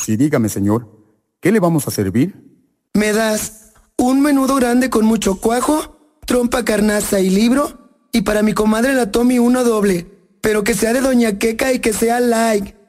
Sí, dígame, señor. ¿Qué le vamos a servir? ¿Me das un menudo grande con mucho cuajo, trompa, carnaza y libro? Y para mi comadre la Tommy uno doble, pero que sea de Doña Queca y que sea light.